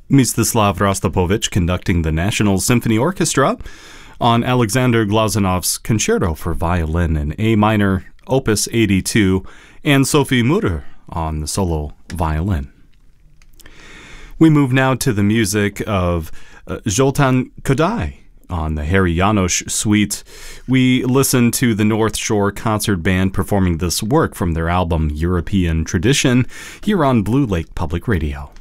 Mstislav Rostropovich conducting the National Symphony Orchestra on Alexander Glazunov's Concerto for Violin in A minor, Opus 82, and Sophie Mutter on the solo violin. We move now to the music of Zoltan Kodály on the Harry János Suite. We listen to the North Shore Concert Band performing this work from their album European Tradition here on Blue Lake Public Radio.